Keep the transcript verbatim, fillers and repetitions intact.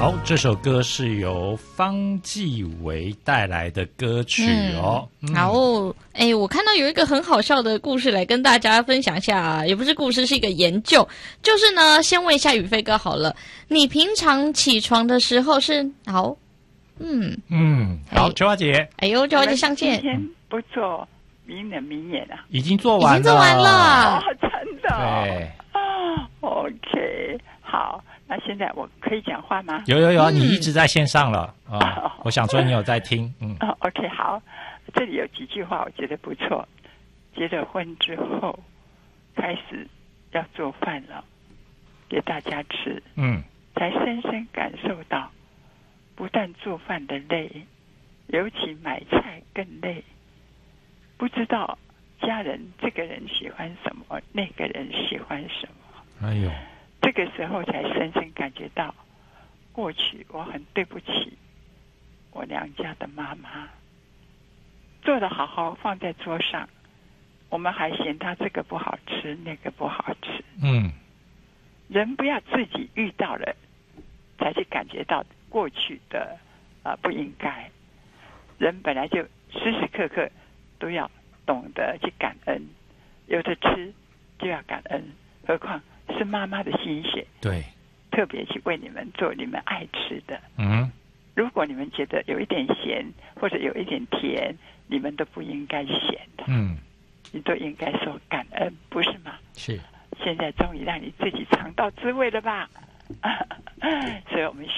好，这首歌是由方季韦带来的歌曲哦。 嗯嗯、好哦，哎，我看到有一个很好笑的故事来跟大家分享一下，也不是故事，是一个研究。就是呢，先问一下宇飞哥好了，你平常起床的时候是好？嗯嗯，好，秋花姐， 哎呦，秋花姐上线， 今天不做名人名言啊， 已经做完了， 已经做完了， 哦，真的、哦， 对。 OK， 好，那现在我可以讲话吗？ 有有有，嗯、你一直在线上了啊！哦、我想说你有在听，嗯。 哦 OK， 好，这里有几句话我觉得不错。结了婚之后，开始要做饭了，给大家吃， 嗯， 才深深感受到，不但做饭的累，尤其买菜更累。不知道家人这个人喜欢什么，那个人喜欢什么。 哎呦， 这个时候才深深感觉到，过去我很对不起我娘家的妈妈，做得好好放在桌上，我们还嫌她这个不好吃，那个不好吃。 嗯， 人不要自己遇到了才去感觉到过去的、呃、不应该。人本来就时时刻刻都要懂得去感恩，有的吃就要感恩，何况是妈妈的心血， 对， 特别去为你们做你们爱吃的。 嗯， 如果你们觉得有一点咸或者有一点甜，你们都不应该嫌的， 嗯， 你都应该说感恩，不是吗？ 是。 现在终于让你自己尝到滋味了吧？所以我们